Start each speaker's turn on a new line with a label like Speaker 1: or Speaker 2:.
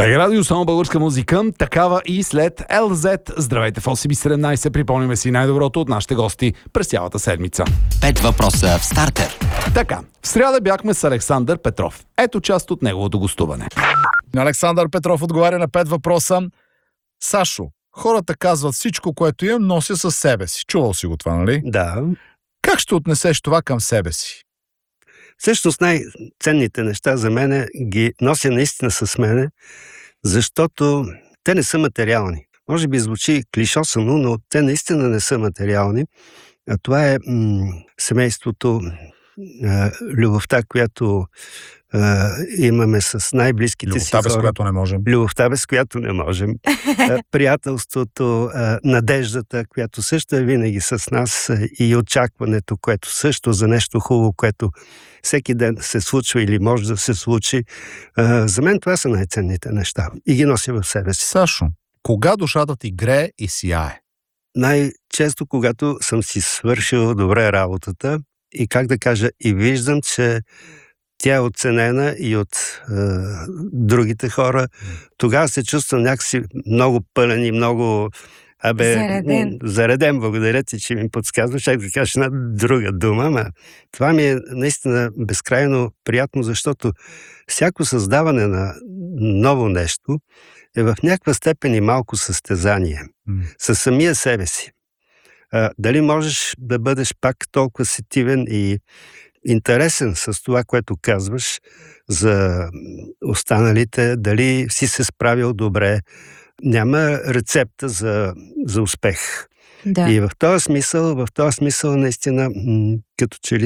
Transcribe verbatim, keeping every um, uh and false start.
Speaker 1: БГ Радио, само българска музика, такава и след Ел Зет. Здравейте в осем и седемнайсет, припомняме си най-доброто от нашите гости през цялата седмица.
Speaker 2: Пет въпроса в стартер.
Speaker 1: Така, в сряда бяхме с Александър Петров. Ето част от неговото гостуване.
Speaker 3: Александър Петров отговаря на пет въпроса. Сашо, хората казват всичко, което имам, нося със себе си. Чувал си го това, нали?
Speaker 4: Да.
Speaker 3: Как ще отнесеш това към себе си?
Speaker 4: Всъщност най-ценните неща за мене ги нося наистина с мене, защото те не са материални. Може би звучи клишосано, но те наистина не са материални. А това е м- семейството, а, любовта, която а, имаме с най-близките
Speaker 3: Любовта,
Speaker 4: си хора.
Speaker 3: без която не можем.
Speaker 4: Любовта, без която не можем. А, приятелството, а, надеждата, която също е винаги с нас, а, и очакването, което също за нещо хубаво, което всеки ден се случва или може да се случи. А, за мен това са най-ценните неща. И ги нося в себе си.
Speaker 3: Сашо, кога душата ти грее и сияе?
Speaker 4: Най-често, когато съм си свършил добре работата и, как да кажа, и виждам, че тя е оценена и от е, другите хора, тогава се чувствам някакси много пълен и много абе,
Speaker 5: Зареден.
Speaker 4: зареден. Благодаря ти, че ми подсказваш. Чак да кажа една друга дума, ма това ми е наистина безкрайно приятно, защото всяко създаване на ново нещо е в някаква степен и малко състезание
Speaker 3: М.
Speaker 4: със самия себе си. А, дали можеш да бъдеш пак толкова сетивен и интересен с това, което казваш за останалите, дали си се справил добре. Няма рецепта за, за успех.
Speaker 5: Да.
Speaker 4: И в този смисъл, в този смисъл наистина, м- като че ли